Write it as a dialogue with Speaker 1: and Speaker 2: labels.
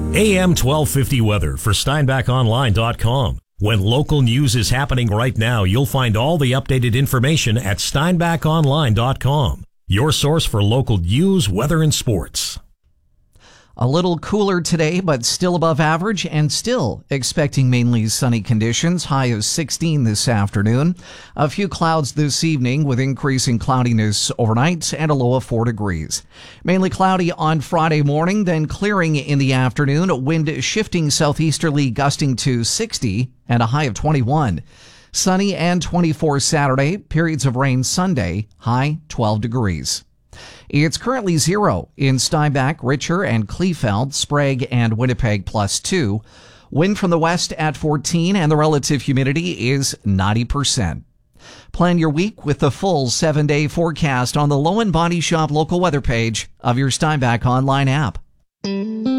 Speaker 1: AM 1250 weather for SteinbachOnline.com. When local news is happening right now, you'll find all the updated information at SteinbachOnline.com. Your source for local news, weather, and sports.
Speaker 2: A little cooler today, but still above average, and still expecting mainly sunny conditions. High of 16 this afternoon. A few clouds this evening with increasing cloudiness overnight and a low of 4 degrees. Mainly cloudy on Friday morning, then clearing in the afternoon. Wind shifting southeasterly, gusting to 60 and a high of 21. Sunny and 24 Saturday. Periods of rain Sunday. High 12 degrees. It's currently 0 in Steinbach, Richer, and Kleefeld, Sprague, and Winnipeg +2. Wind from the west at 14, and the relative humidity is 90%. Plan your week with the full 7-day forecast on the Lowen Body Shop local weather page of your Steinbach Online app.